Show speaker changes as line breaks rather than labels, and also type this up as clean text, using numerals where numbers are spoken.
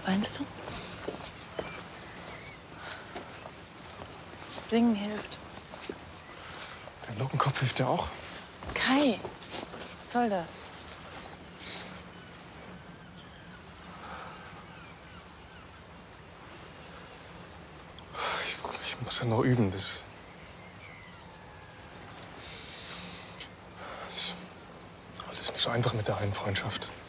Weinst du? Singen hilft.
Dein Lockenkopf hilft dir auch.
Kai, was soll das?
Ich muss ja noch üben. Das ist alles nicht so einfach mit der einen Freundschaft.